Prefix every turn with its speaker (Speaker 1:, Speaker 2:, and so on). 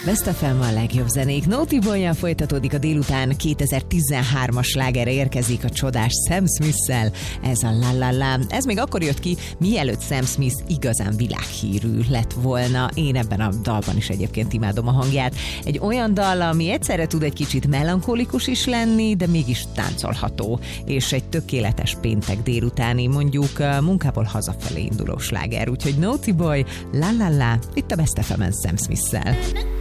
Speaker 1: Best FM a legjobb zenék. Naughty Boy-jal folytatódik a délután, 2013-as slágerre érkezik a csodás Sam Smith-szel. Ez a La La La. Ez még akkor jött ki, mielőtt Sam Smith igazán világhírű lett volna. Én ebben a dalban is egyébként imádom a hangját. Egy olyan dal, ami egyszerre tud egy kicsit melankolikus is lenni, de mégis táncolható. És egy tökéletes péntek délutáni, mondjuk munkából hazafelé induló sláger. Úgyhogy Naughty Boy, La La La, itt a Best FM-en Sam Smith-szel.